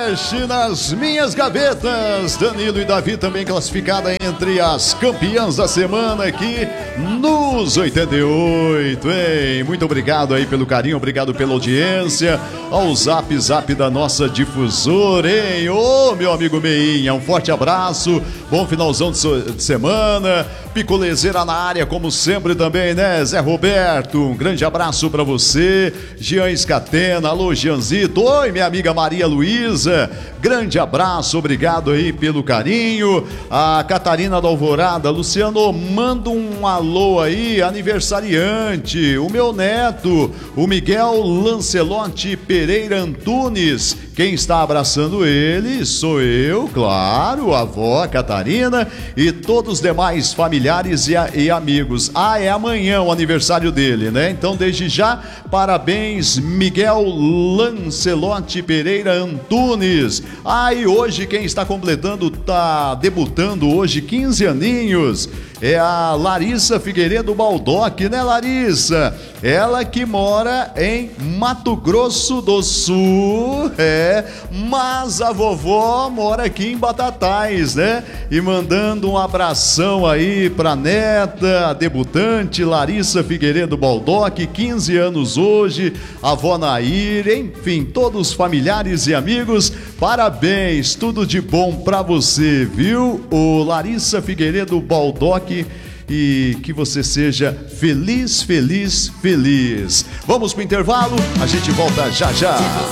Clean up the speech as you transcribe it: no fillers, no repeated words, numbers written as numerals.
mexe nas minhas gavetas. Danilo e Davi também classificada entre as campeãs da semana aqui nos 88, hein? Muito obrigado aí pelo carinho, obrigado pela audiência, ao zap da nossa difusora, hein? Ô, meu amigo Meinha, um forte abraço, bom finalzão de semana, picolezeira na área como sempre também, né? Zé Roberto, um grande abraço pra você, Jean Escatena, alô Jeanzito, oi minha amiga Maria Luísa, grande abraço, obrigado aí pelo carinho, a Catarina da Alvorada, Luciano, manda um alô aí, aniversariante, o meu neto, o Miguel Lancelotti Pereira Antunes, quem está abraçando ele sou eu, claro, a avó Catarina e todos os demais familiares e amigos. Ah, é amanhã o aniversário dele, né? Então desde já, parabéns Miguel Lancelotti Pereira Antunes. Ah, e hoje quem está completando, tá debutando hoje 15 aninhos, é a Larissa Figueiredo Baldock, né, Larissa? Ela que mora em Mato Grosso do Sul, mas a vovó mora aqui em Batatais, né? E mandando um abração aí pra neta, a debutante Larissa Figueiredo Baldock, 15 anos hoje, a avó Nair, enfim, todos os familiares e amigos, parabéns, tudo de bom pra você, viu? O Larissa Figueiredo Baldock, e que você seja feliz, feliz, feliz. Vamos pro intervalo, a gente volta já já.